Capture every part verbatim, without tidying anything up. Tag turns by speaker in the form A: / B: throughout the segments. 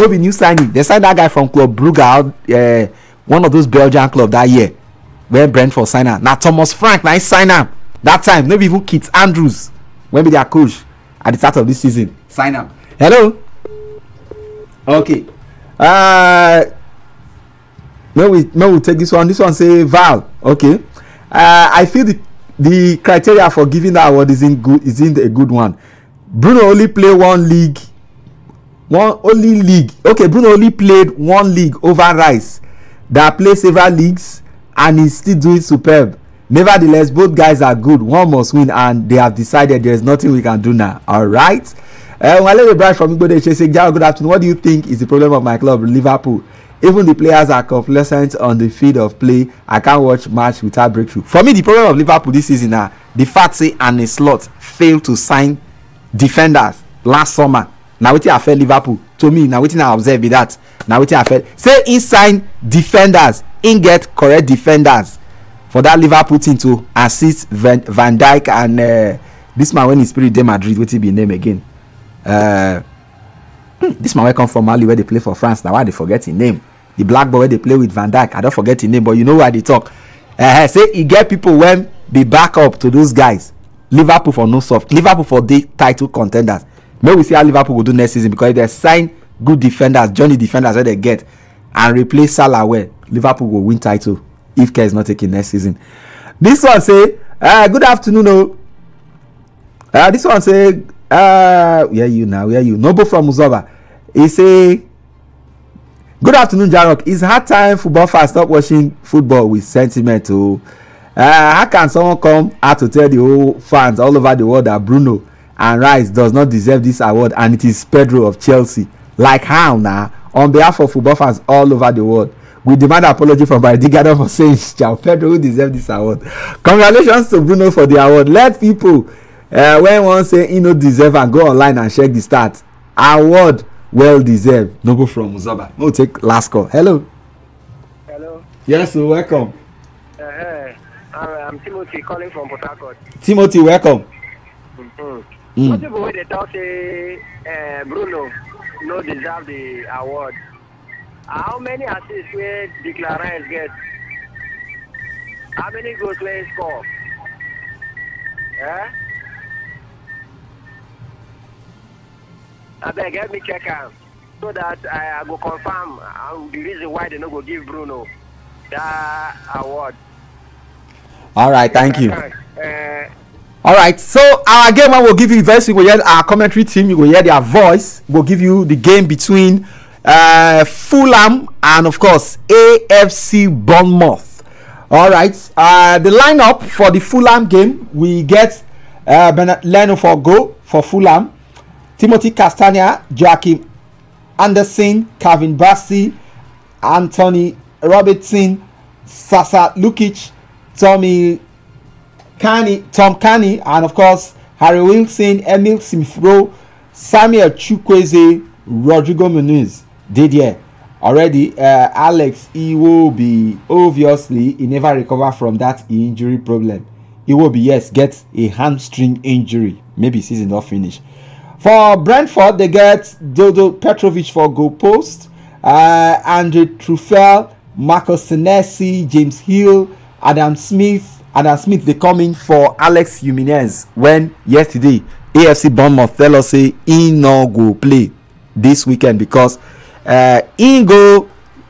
A: no be new signing. They signed that guy from Club Brugge out, uh, one of those Belgian club that year when Brentford signed am. Na Thomas Frank na he sign am that time. No be even Keith Andrews when be their coach at the start of this season sign am. Hello. Okay. Uh, may we may we take this one. This one say Val. Okay. Uh, I feel the the criteria for giving that award isn't good. Isn't a good one. Bruno only play one league. One only league. Okay, Bruno only played one league over Rice that play several leagues and he's still doing superb. Nevertheless, both guys are good. One must win and they have decided there's nothing we can do now. All right. Uh, Walele Bright from Igbode say, good afternoon. What do you think is the problem of my club, Liverpool? Even the players are complacent on the field of play. I can't watch match without breakthrough. For me, the problem of Liverpool this season now, uh, the fact say Arne Slot failed to sign defenders last summer. Now wetin affect Liverpool. To me, now wetin I observe be that. Now wetin affect. Say he sign defenders, he get correct defenders for that Liverpool team to assist Van, Van Dijk and uh, this man when he spirit dey Madrid, wetin be name again? Uh, this man wey come from Mali where they play for France. Now why they forget his name? The black boy where they play with Van Dijk. I don't forget his name, but you know why they talk. Uh, say he get people when be back up to those guys. Liverpool for no soft. Liverpool for the title contenders. Maybe we see how Liverpool will do next season because if they sign good defenders, Johnny defenders where they get and replace Salah well, Liverpool will win title if Care is not taking next season. This one say, uh, good afternoon. Oh. Uh, this one say, uh, where you now? Where you? Noble from Muzoba. He say, good afternoon, Jarok. It's hard time football fans stop watching football with sentiment. Oh. Uh, how can someone come out to tell the whole fans all over the world that Bruno and Rice does not deserve this award and it is Pedro of Chelsea? Like how now? On behalf of football fans all over the world, we demand apology from Bardigado for saying João Pedro who deserve this award. Congratulations to Bruno for the award. Let people uh, when one say he no deserve and go online and check the stats. Award well deserved. Noble from Muzoba. We'll take last call. Hello.
B: Hello.
A: Yes, so welcome.
B: Uh, I'm Timothy calling from Port Harcourt.
A: Timothy, welcome.
B: Mm-hmm.
A: Mm.
B: Some people when they talk say uh, Bruno no deserve the award. How many assists where Declan Rice get? How many goals where he score? Eh? I beg, help me check out so that I, I go confirm uh, the reason why they no go give Bruno that award.
A: All right, thank you.
B: Uh,
A: All right, so our game one will give you very soon. We hear our commentary team. You will hear their voice. We'll give you the game between uh, Fulham and of course A F C Bournemouth. All right, uh, the lineup for the Fulham game we get uh, Bernard Leno for goal for Fulham. Timothy Castagna, Joachim Anderson, Calvin Bassey, Anthony Robertson, Sasa Lukic, Tommy Carney, Tom Carney, and of course Harry Wilson, Emil Smith-Rowe, Samuel Chukwueze, Rodrigo Muniz. Didier already. Uh, Alex Iwobi, obviously he never recover from that injury problem. Iwobi, yes, get a hamstring injury. Maybe season not finish. For Brentford, they get Dodo Petrovic for goal post, uh, Andre Truffel, Marcos Senesi, James Hill, Adam Smith. Adam Smith, they come in for Alex Jimenez when yesterday A F C Bournemouth tell us say he no go play this weekend because uh, he go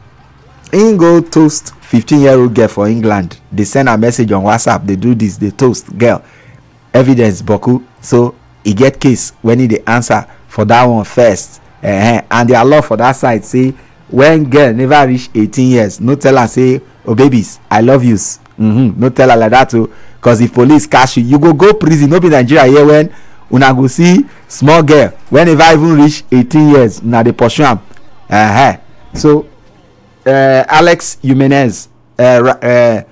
A: he go toast fifteen year old girl for England. They send a message on WhatsApp. They do this. They toast girl. Evidence boku. So he get case when he dey answer for that one first. Uh-huh. And their law for that side say when girl never reach eighteen years, no tell her say, oh babies, I love yous. Mm-hmm. No tell her like that too. Cause if police catch you, you go go prison. No be Nigeria here when una go see small girl when never even reach eighteen years. Una dey pursue am. Uh-huh. So uh, Alex Jimenez uh, uh,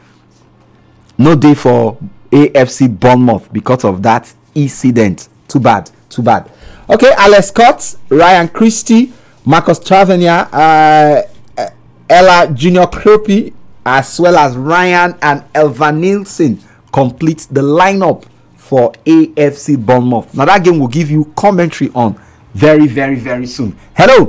A: no dey for A F C Bournemouth because of that incident. Too bad, too bad. Okay, Alex Scott, Ryan Christie, Marcus Tavernier, uh, uh, Ella Junior Kropi, as well as Ryan and Elvan Nielsen complete the lineup for A F C Bournemouth. Now that game will give you commentary on very, very, very soon. Hello.